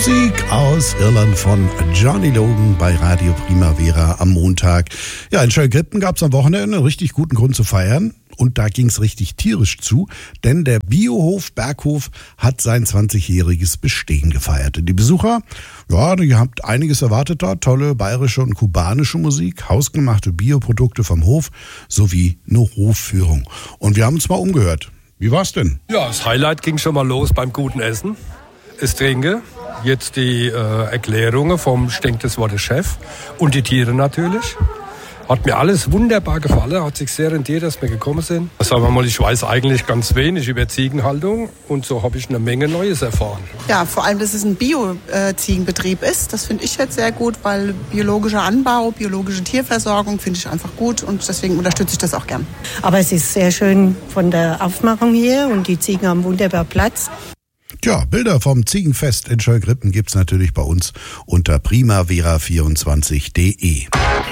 Musik aus Irland von Johnny Logan bei Radio Primavera am Montag. Ja, in Schöllgrippen gab es am Wochenende einen richtig guten Grund zu feiern. Und da ging es richtig tierisch zu, denn der Biohof Berghof hat sein 20-jähriges Bestehen gefeiert. Die Besucher, ja, die habt einiges erwartet dort. Tolle bayerische und kubanische Musik, hausgemachte Bioprodukte vom Hof sowie eine Hofführung. Und wir haben uns mal umgehört. Wie war's denn? Ja, das Highlight ging schon mal los beim guten Essen. Das Trinken, jetzt die Erklärungen vom Stinkt Wort Chef und die Tiere natürlich. Hat mir alles wunderbar gefallen, hat sich sehr rentiert, dass wir gekommen sind. Sagen wir mal, ich weiß eigentlich ganz wenig über Ziegenhaltung und so habe ich eine Menge Neues erfahren. Ja, vor allem, dass es ein Bio-Ziegenbetrieb ist, das finde ich jetzt sehr gut, weil biologischer Anbau, biologische Tierversorgung finde ich einfach gut und deswegen unterstütze ich das auch gern. Aber es ist sehr schön von der Aufmachung hier und die Ziegen haben wunderbar Platz. Ja, Bilder vom Ziegenfest in Schöllgrippen gibt's natürlich bei uns unter primavera24.de.